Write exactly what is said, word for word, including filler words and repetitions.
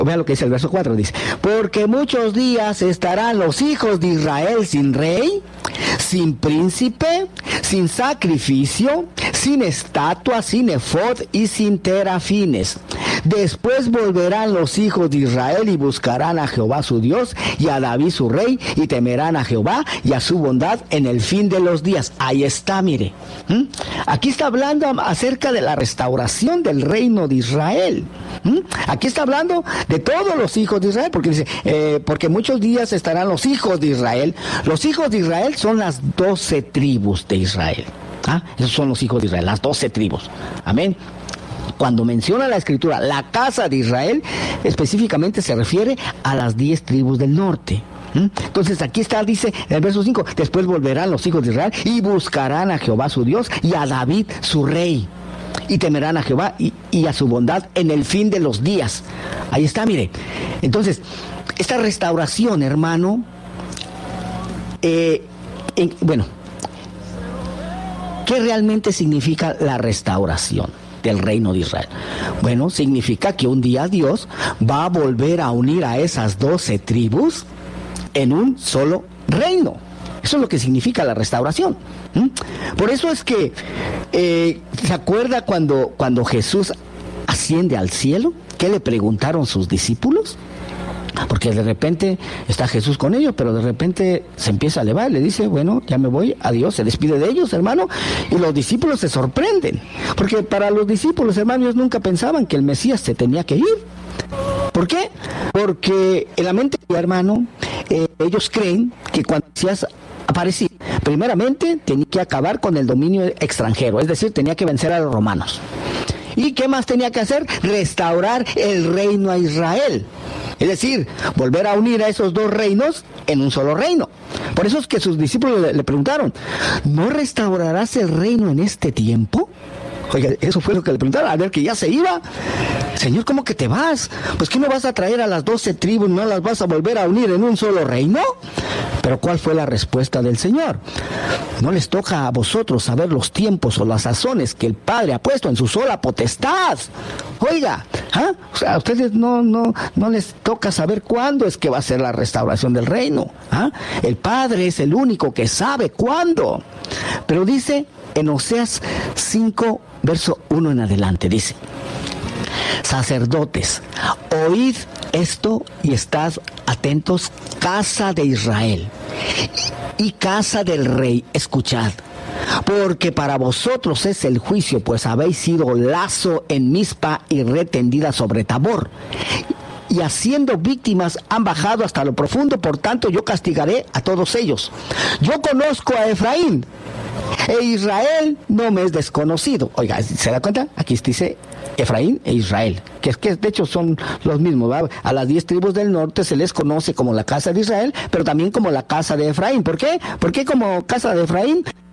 Vea lo que dice el verso cuatro, dice, porque muchos días estarán los hijos de Israel sin rey, sin príncipe, sin sacrificio, sin estatua, sin efod y sin terafines. Después volverán los hijos de Israel y buscarán a Jehová su Dios y a David su rey, y temerán a Jehová y a su bondad en el fin de los días. Ahí está, mire. ¿Mm? Aquí está hablando acerca de la restauración del reino de Israel. ¿Mm? Aquí está hablando de todos los hijos de Israel, porque dice, eh, porque muchos días estarán los hijos de Israel. Los hijos de Israel son las doce tribus de Israel. ¿Ah? Esos son los hijos de Israel, las doce tribus. Amén. Cuando menciona la Escritura la casa de Israel, específicamente se refiere a las diez tribus del norte. ¿Mm? Entonces aquí está, dice en el verso cinco, después volverán los hijos de Israel y buscarán a Jehová su Dios y a David su rey, y temerán a Jehová y, y a su bondad en el fin de los días. Ahí está, mire. Entonces, esta restauración, hermano, eh, en, bueno, ¿qué realmente significa la restauración del reino de Israel? Bueno, significa que un día Dios va a volver a unir a esas doce tribus en un solo reino. Eso es lo que significa la restauración. ¿Mm? Por eso es que eh, ¿se acuerda cuando, cuando Jesús asciende al cielo? ¿Qué le preguntaron sus discípulos? Porque de repente está Jesús con ellos, pero de repente se empieza a elevar, le dice, bueno, ya me voy, adiós, se despide de ellos, hermano, y los discípulos se sorprenden, porque para los discípulos, hermanos, ellos nunca pensaban que el Mesías se tenía que ir. ¿Por qué? Porque en la mente, hermano, eh, ellos creen que cuando el Mesías aparecía, primeramente tenía que acabar con el dominio extranjero, es decir, tenía que vencer a los romanos. ¿Y qué más tenía que hacer? Restaurar el reino a Israel. Es decir, volver a unir a esos dos reinos en un solo reino. Por eso es que sus discípulos le, le preguntaron, ¿no restaurarás el reino en este tiempo? Oiga, eso fue lo que le preguntaron, a ver que ya se iba. Señor, ¿cómo que te vas? Pues ¿qué no vas a traer a las doce tribus? ¿No las vas a volver a unir en un solo reino? Pero ¿cuál fue la respuesta del Señor? No les toca a vosotros saber los tiempos o las sazones que el Padre ha puesto en su sola potestad. Oiga, ¿ah? O sea, a ustedes no, no, no les toca saber cuándo es que va a ser la restauración del reino. ¿Ah? El Padre es el único que sabe cuándo. Pero dice en Oseas cinco, verso uno en adelante, dice, sacerdotes, oíd esto y estad atentos, casa de Israel y casa del rey, escuchad, porque para vosotros es el juicio, pues habéis sido lazo en Mizpa y red tendida sobre Tabor, y haciendo víctimas han bajado hasta lo profundo, por tanto yo castigaré a todos ellos. Yo conozco a Efraín, e Israel no me es desconocido. Oiga, ¿se da cuenta? Aquí dice Efraín e Israel, que es que de hecho son los mismos, ¿verdad? A las diez tribus del norte se les conoce como la casa de Israel, pero también como la casa de Efraín. ¿Por qué? ¿Por qué como casa de Efraín?